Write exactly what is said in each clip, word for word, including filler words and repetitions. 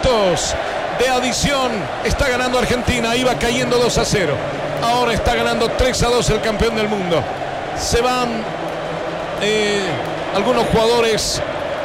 minutos de adición. Está ganando Argentina. Iba cayendo dos a cero. Ahora está ganando tres a dos el campeón del mundo. Se van eh, algunos jugadores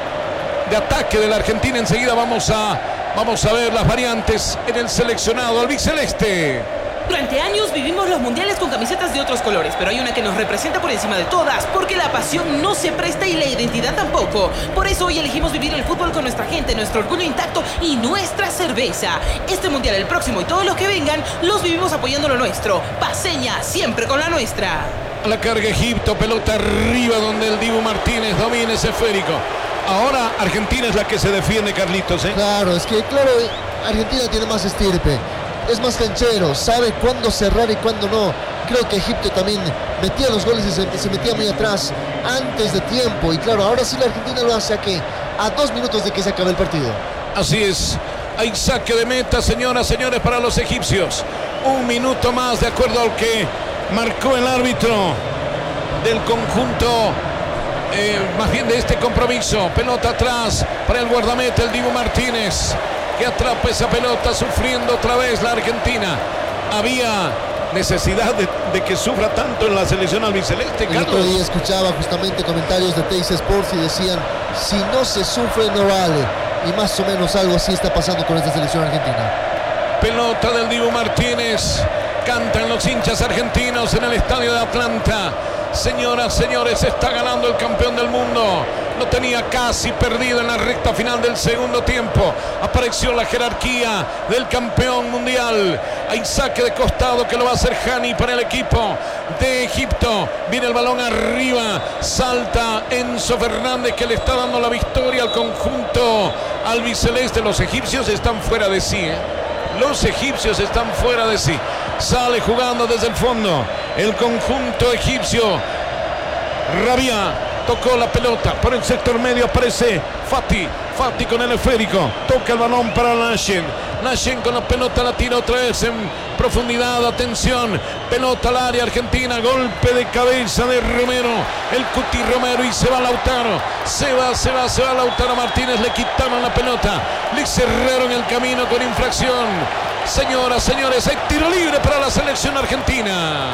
de ataque de la Argentina. Enseguida vamos a, vamos a ver las variantes en el seleccionado albiceleste. Durante años vivimos los mundiales con camisetas de otros colores, pero hay una que nos representa por encima de todas, porque la pasión no se presta y la identidad tampoco. Por eso hoy elegimos vivir el fútbol con nuestra gente, nuestro orgullo intacto y nuestra cerveza. Este mundial, el próximo y todos los que vengan, los vivimos apoyando lo nuestro. Paceña, siempre con la nuestra. A la carga Egipto, pelota arriba donde el Dibu Martínez domina ese esférico. Ahora Argentina es la que se defiende, Carlitos, ¿eh? Claro, es que claro, Argentina tiene más estirpe. Es más canchero, sabe cuándo cerrar y cuándo no. Creo que Egipto también metía los goles y se, se metía muy atrás antes de tiempo. Y claro, ahora sí la Argentina lo hace aquí, a dos minutos de que se acabe el partido. Así es, hay saque de meta, señoras, señores, para los egipcios. Un minuto más de acuerdo al que marcó el árbitro del conjunto, eh, más bien de este compromiso. Pelota atrás para el guardameta, el Dibu Martínez, que atrapa esa pelota, sufriendo otra vez la Argentina. Había necesidad de, de que sufra tanto en la selección albiceleste, Carlos. El otro día escuchaba justamente comentarios de Teis Sports y decían, si no se sufre no vale. Y más o menos algo así está pasando con esta selección argentina. Pelota del Dibu Martínez. Cantan los hinchas argentinos en el estadio de Atlanta. Señoras, señores, está ganando el campeón del mundo. Lo tenía casi perdido en la recta final del segundo tiempo. Apareció la jerarquía del campeón mundial. Hay saque de costado que lo va a hacer Hani para el equipo de Egipto. Viene el balón arriba. Salta Enzo Fernández, que le está dando la victoria al conjunto albiceleste. Los egipcios están fuera de sí, ¿eh? Los egipcios están fuera de sí. Sale jugando desde el fondo el conjunto egipcio. Rabia tocó la pelota por el sector medio, aparece Fati. Fati con el esférico, toca el balón para Nashen. Nashen con la pelota, la tira otra vez en profundidad. Atención, pelota al área argentina, golpe de cabeza de Romero, el Cuti Romero, y se va Lautaro. Se va, se va, se va Lautaro Martínez. Le quitaron la pelota, le cerraron el camino con infracción. Señoras, señores, hay tiro libre para la selección argentina.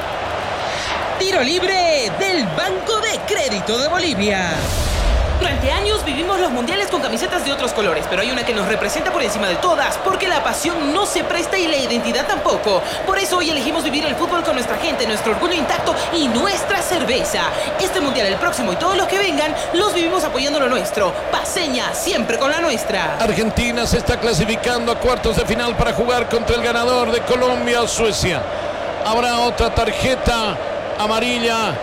Tiro libre del Banco de Crédito de Bolivia. Durante años vivimos los mundiales con camisetas de otros colores, pero hay una que nos representa por encima de todas, porque la pasión no se presta y la identidad tampoco. Por eso hoy elegimos vivir el fútbol con nuestra gente, nuestro orgullo intacto y nuestra cerveza. Este mundial, el próximo y todos los que vengan, los vivimos apoyando lo nuestro. Paceña, siempre con la nuestra. Argentina se está clasificando a cuartos de final para jugar contra el ganador de Colombia o Suecia. Habrá otra tarjeta amarilla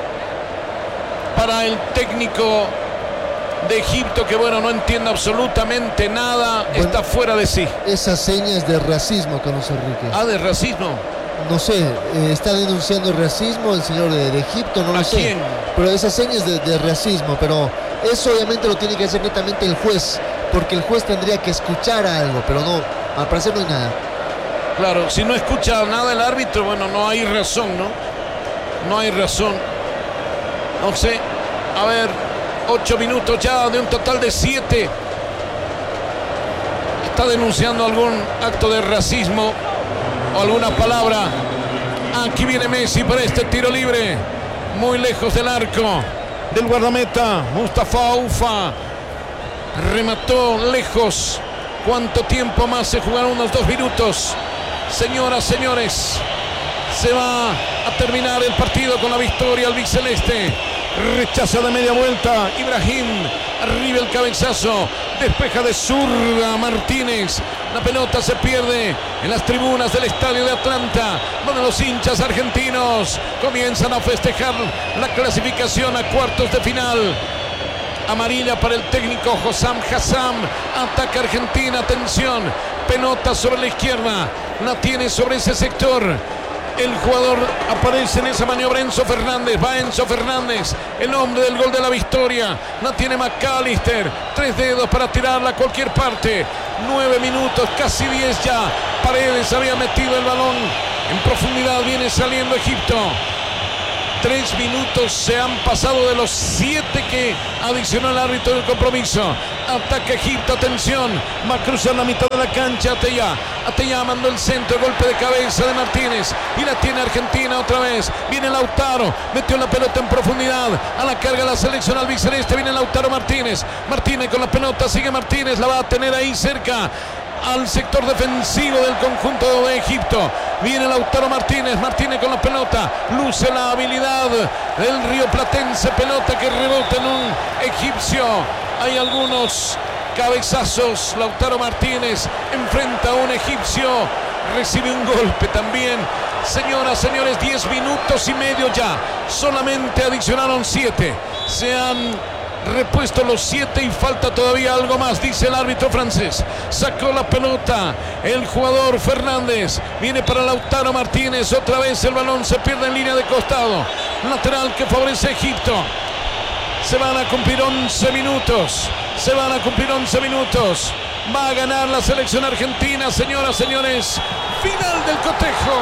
para el técnico de Egipto, que bueno, no entiende absolutamente nada, bueno, está fuera de sí. Esa seña es de racismo, Carlos Enrique. Ah, de racismo. No sé, eh, está denunciando racismo el señor de, de Egipto, no lo sé. ¿Quién? Pero esa seña es de, de racismo, pero eso obviamente lo tiene que hacer netamente el juez, porque el juez tendría que escuchar algo, pero no, al parecer no hay nada. Claro, si no escucha nada el árbitro, bueno, no hay razón, ¿no? No hay razón. No sé, a ver. Ocho minutos ya de un total de siete. Está denunciando algún acto de racismo o alguna palabra. Aquí viene Messi para este tiro libre. Muy lejos del arco del guardameta. Mustafa Ufa remató lejos. ¿Cuánto tiempo más? Se jugaron unos dos minutos. Señoras, señores, se va a terminar el partido con la victoria albiceleste. Rechaza de media vuelta Ibrahim, arriba el cabezazo, despeja de zurda Martínez. La pelota se pierde en las tribunas del estadio de Atlanta, donde los hinchas argentinos comienzan a festejar la clasificación a cuartos de final. Amarilla para el técnico Hossam Hassam. Ataca Argentina, atención, pelota sobre la izquierda, la tiene sobre ese sector. El jugador aparece en esa maniobra, Enzo Fernández. Va Enzo Fernández, el hombre del gol de la victoria. La tiene McAllister. Tres dedos para tirarla a cualquier parte. Nueve minutos, casi diez ya. Paredes había metido el balón en profundidad. Viene saliendo Egipto. Tres minutos se han pasado de los siete que adicionó el árbitro del compromiso. Ataca Egipto, atención. Va a cruzar la mitad de la cancha. Ateyá. Ateyá mandó el centro, golpe de cabeza de Martínez. Y la tiene Argentina otra vez. Viene Lautaro. Metió la pelota en profundidad. A la carga la selección albiceleste. Viene Lautaro Martínez. Martínez con la pelota. Sigue Martínez. La va a tener ahí cerca al sector defensivo del conjunto de Egipto. Viene Lautaro Martínez. Martínez con la pelota. Luce la habilidad del rioplatense. Pelota que rebota en un egipcio. Hay algunos cabezazos. Lautaro Martínez enfrenta a un egipcio. Recibe un golpe también. Señoras, señores, diez minutos y medio ya. Solamente adicionaron siete. Se han repuesto los siete y falta todavía algo más, dice el árbitro francés. Sacó la pelota el jugador Fernández. Viene para Lautaro Martínez. Otra vez el balón se pierde en línea de costado. Lateral que favorece a Egipto. Se van a cumplir once minutos. Se van a cumplir once minutos. Va a ganar la selección argentina, señoras, señores. Final del cotejo.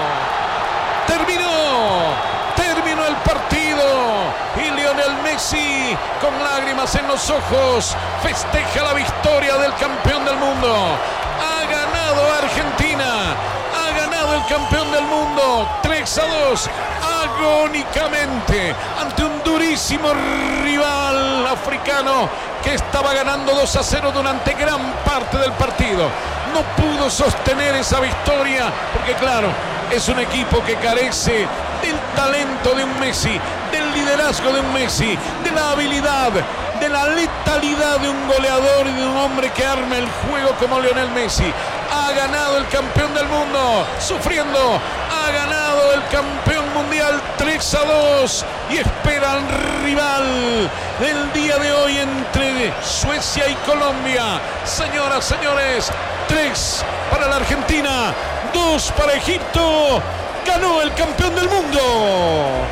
Terminó. Terminó el partido y Lionel Messi, con lágrimas en los ojos, festeja la victoria del campeón del mundo. Ha ganado Argentina, ha ganado el campeón del mundo tres a dos, agónicamente, ante un durísimo rival africano que estaba ganando dos a cero durante gran parte del partido. No pudo sostener esa victoria porque, claro, es un equipo que carece del talento de un Messi, del liderazgo de un Messi, de la habilidad, de la letalidad de un goleador y de un hombre que arma el juego como Lionel Messi. Ha ganado el campeón del mundo, sufriendo, ha ganado el campeón mundial tres a dos y espera al rival del día de hoy entre Suecia y Colombia. Señoras, señores, tres para la Argentina, dos para Egipto. Ganó el campeón del mundo.